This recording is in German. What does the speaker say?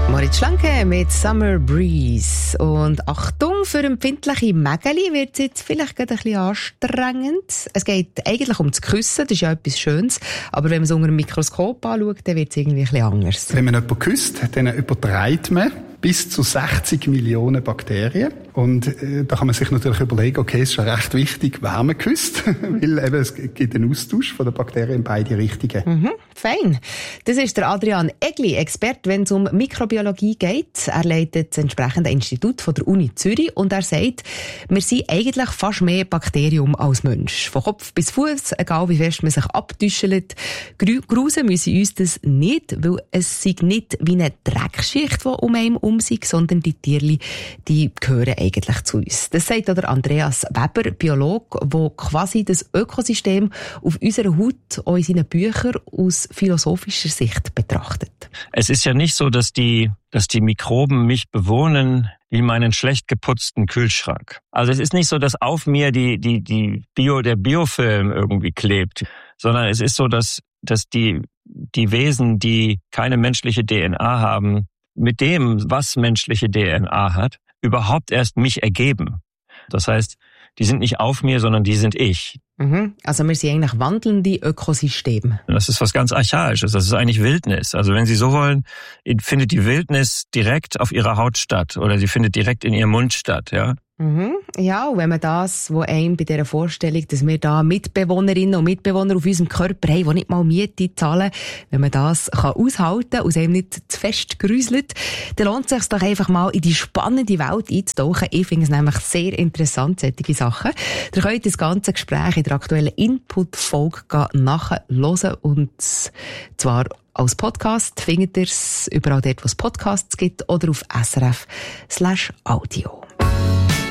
Moritz Schlanke mit Summer Breeze. Und Achtung, für empfindliche Mägeli wird es jetzt vielleicht gerade ein bisschen anstrengend. Es geht eigentlich um das Küssen, das ist ja etwas Schönes. Aber wenn man es unter einem Mikroskop anschaut, dann wird es irgendwie ein bisschen anders. Wenn man jemanden küsst, dann überträgt man bis zu 60 Millionen Bakterien. Und da kann man sich natürlich überlegen, okay, es ist ja recht wichtig, wer man küsst, weil eben, es gibt einen Austausch von den Bakterien in beide Richtungen. Fein. Das ist der Adrian Egli, Experte, wenn es um Mikrobiologie geht. Er leitet das entsprechende Institut von der Uni Zürich und er sagt, wir sind eigentlich fast mehr Bakterium als Mensch. Von Kopf bis Fuß, egal wie fest man sich abtüschelt. Grusen müssen uns das nicht, weil es sei nicht wie eine Dreckschicht, die um einen sind, sondern die Tierli, die gehören eigentlich zu uns. Das sagt auch der Andreas Weber, Biologe, der quasi das Ökosystem auf unserer Haut auch in seinen Büchern aus philosophischer Sicht betrachtet. Es ist ja nicht so, dass die Mikroben mich bewohnen wie meinen schlecht geputzten Kühlschrank. Also es ist nicht so, dass auf mir der Biofilm irgendwie klebt, sondern es ist so, dass die Wesen, die keine menschliche DNA haben, mit dem, was menschliche DNA hat, überhaupt erst mich ergeben. Das heißt, die sind nicht auf mir, sondern die sind ich. Also wir sind eigentlich wandelnde Ökosysteme. Das ist was ganz Archaisches, das ist eigentlich Wildnis. Also wenn Sie so wollen, findet die Wildnis direkt auf Ihrer Haut statt oder sie findet direkt in Ihrem Mund statt, ja. Ja, und wenn man das, wo einem bei dieser Vorstellung, dass wir da Mitbewohnerinnen und Mitbewohner auf unserem Körper haben, die nicht mal Miete zahlen, wenn man das kann aushalten und einem nicht zu fest gruselt, dann lohnt es sich doch einfach mal in die spannende Welt einzutauchen. Ich finde es nämlich sehr interessant, solche Sachen. Ihr könnt das ganze Gespräch in der aktuellen Input-Folge nachhören und zwar als Podcast findet ihr es überall dort, wo es Podcasts gibt oder auf srf/audio.